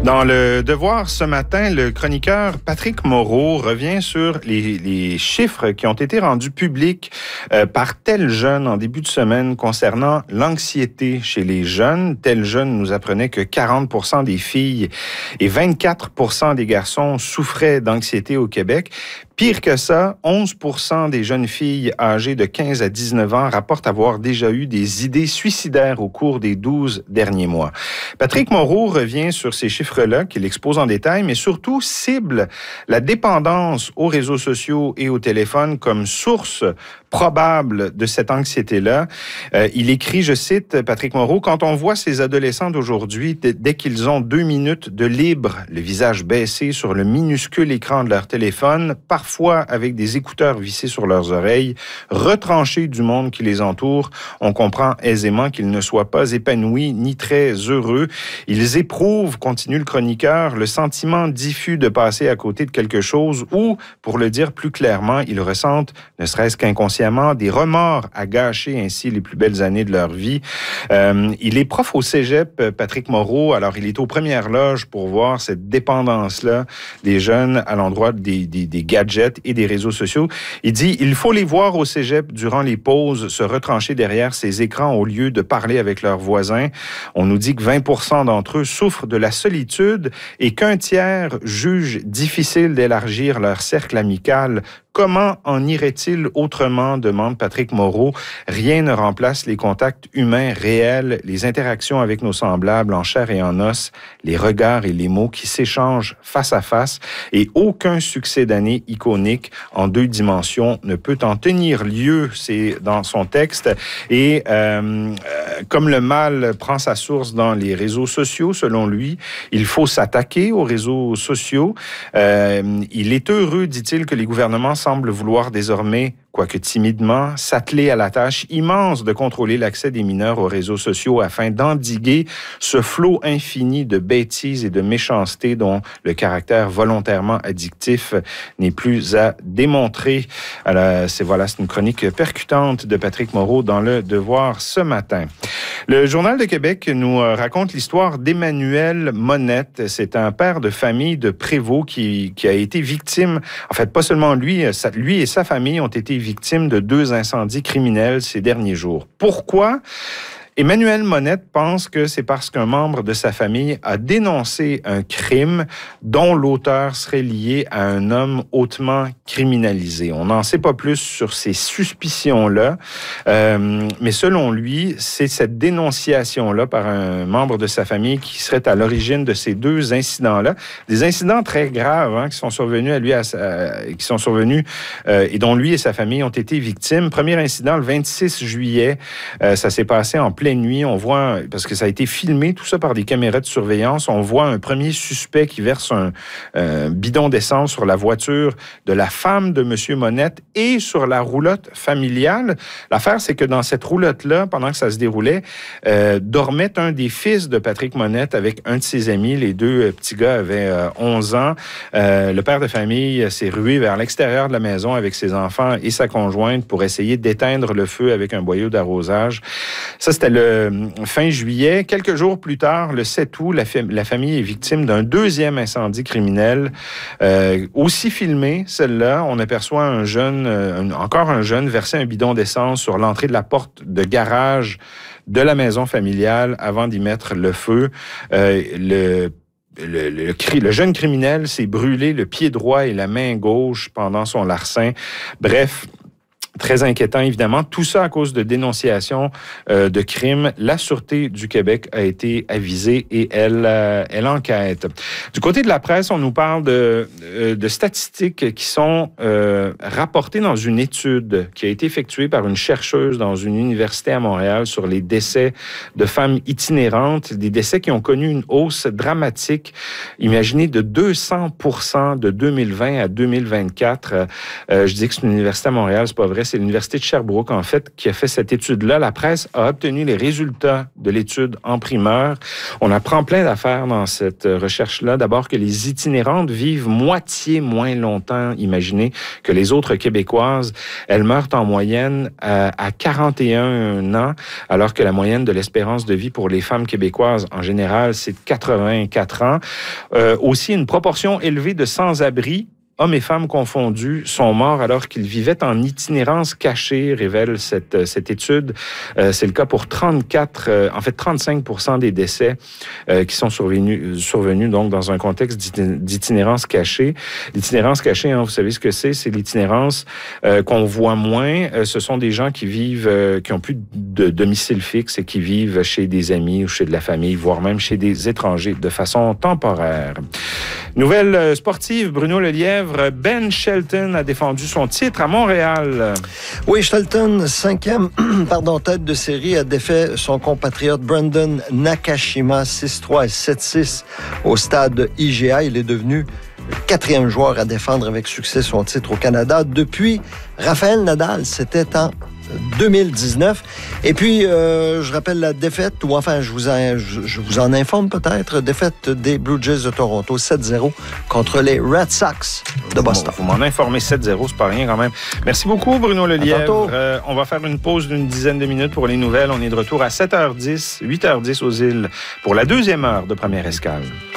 Dans le Devoir ce matin, le chroniqueur Patrick Moreau revient sur les chiffres qui ont été rendus publics par Tel Jeune en début de semaine concernant l'anxiété chez les jeunes. Tel Jeune nous apprenait que 40% des filles et 24% des garçons souffraient d'anxiété au Québec. Pire que ça, 11% des jeunes filles âgées de 15 à 19 ans rapportent avoir déjà eu des idées suicidaires au cours des 12 derniers mois. Patrick Moreau revient sur ces chiffres-là qu'il expose en détail, mais surtout cible la dépendance aux réseaux sociaux et au téléphone comme source probable de cette anxiété-là. Il écrit, je cite Patrick Moreau, « Quand on voit ces adolescents d'aujourd'hui, dès qu'ils ont 2 minutes de libre, le visage baissé sur le minuscule écran de leur téléphone, parfois avec des écouteurs vissés sur leurs oreilles, retranchés du monde qui les entoure, on comprend aisément qu'ils ne soient pas épanouis ni très heureux. Ils éprouvent, continue le chroniqueur, le sentiment diffus de passer à côté de quelque chose ou, pour le dire plus clairement, ils ressentent, ne serait-ce qu'inconsciemment, des remords à gâcher ainsi les plus belles années de leur vie. » Il est prof au cégep, Patrick Moreau. Alors, il est aux premières loges pour voir cette dépendance-là des jeunes à l'endroit des gadgets et des réseaux sociaux. Il dit, il faut les voir au cégep durant les pauses se retrancher derrière ces écrans au lieu de parler avec leurs voisins. On nous dit que 20% d'entre eux souffrent de la solitude et qu'un tiers juge difficile d'élargir leur cercle amical. Comment en irait-il autrement, demande Patrick Moreau. Rien ne remplace les contacts humains réels, les interactions avec nos semblables en chair et en os, les regards et les mots qui s'échangent face à face, et aucun succès d'année iconique en 2 dimensions ne peut en tenir lieu, c'est dans son texte. Et comme le mal prend sa source dans les réseaux sociaux, selon lui, il faut s'attaquer aux réseaux sociaux. Il est heureux, dit-il, que les gouvernements semblent vouloir désormais, quoique timidement, s'atteler à la tâche immense de contrôler l'accès des mineurs aux réseaux sociaux afin d'endiguer ce flot infini de bêtises et de méchanceté dont le caractère volontairement addictif n'est plus à démontrer. Alors, c'est une chronique percutante de Patrick Moreau dans Le Devoir ce matin. Le Journal de Québec nous raconte l'histoire d'Emmanuel Monette. C'est un père de famille de Prévost qui a été victime, en fait, pas seulement lui et sa famille ont été victimes de 2 incendies criminels ces derniers jours. Pourquoi? Emmanuel Monette pense que c'est parce qu'un membre de sa famille a dénoncé un crime dont l'auteur serait lié à un homme hautement criminalisé. On n'en sait pas plus sur ces suspicions-là, mais selon lui, c'est cette dénonciation-là par un membre de sa famille qui serait à l'origine de ces 2 incidents-là. Des incidents très graves qui sont survenus à lui, et dont lui et sa famille ont été victimes. Premier incident, le 26 juillet, ça s'est passé en pleine nuit, on voit, parce que ça a été filmé, tout ça par des caméras de surveillance, on voit un premier suspect qui verse un bidon d'essence sur la voiture de la femme de M. Monette et sur la roulotte familiale. L'affaire, c'est que dans cette roulotte-là, pendant que ça se déroulait, dormait un des fils de Patrick Monette avec un de ses amis. Les 2 petits gars avaient 11 ans. Le père de famille s'est rué vers l'extérieur de la maison avec ses enfants et sa conjointe pour essayer d'éteindre le feu avec un boyau d'arrosage. Ça, c'était le fin juillet. Quelques jours plus tard, le 7 août, la famille est victime d'un 2e incendie criminel. Aussi filmé, celle-là, on aperçoit encore un jeune verser un bidon d'essence sur l'entrée de la porte de garage de la maison familiale avant d'y mettre le feu. Le jeune criminel s'est brûlé le pied droit et la main gauche pendant son larcin. Bref, très inquiétant, évidemment. Tout ça à cause de dénonciations de crimes. La Sûreté du Québec a été avisée et elle enquête. Du côté de la presse, on nous parle de statistiques qui sont rapportées dans une étude qui a été effectuée par une chercheuse dans une université à Montréal sur les décès de femmes itinérantes, des décès qui ont connu une hausse dramatique, imaginez, de 200% de 2020 à 2024. Je dis que c'est une université à Montréal, c'est pas vrai. vrai, c'est l'Université de Sherbrooke, en fait, qui a fait cette étude-là. La presse a obtenu les résultats de l'étude en primeur. On apprend plein d'affaires dans cette recherche-là. D'abord que les itinérantes vivent moitié moins longtemps, imaginez, que les autres Québécoises. Elles meurent en moyenne à 41 ans, alors que la moyenne de l'espérance de vie pour les femmes québécoises, en général, c'est de 84 ans. Aussi, une proportion élevée de sans-abri, hommes et femmes confondus, sont morts alors qu'ils vivaient en itinérance cachée, révèle cette étude. C'est le cas pour 35% des décès qui sont survenus donc dans un contexte d'itinérance cachée. L'itinérance cachée, vous savez ce que c'est? C'est l'itinérance qu'on voit moins. Ce sont des gens qui vivent, qui n'ont plus de domicile fixe et qui vivent chez des amis ou chez de la famille, voire même chez des étrangers de façon temporaire. Nouvelle sportive, Bruno Lelièvre. Ben Shelton a défendu son titre à Montréal. Oui, Shelton, 5e tête de série, a défait son compatriote Brandon Nakashima 6-3 et 7-6 au stade IGA. Il est devenu le 4e joueur à défendre avec succès son titre au Canada depuis Rafael Nadal. C'était en 2019. Et puis, je rappelle la défaite, ou enfin, je vous en informe peut-être, défaite des Blue Jays de Toronto, 7-0 contre les Red Sox de Boston. Vous m'en informez, 7-0, c'est pas rien quand même. Merci beaucoup, Bruno Lelièvre. On va faire une pause d'une dizaine de minutes pour les nouvelles. On est de retour à 7h10, 8h10 aux îles pour la deuxième heure de Première Escale.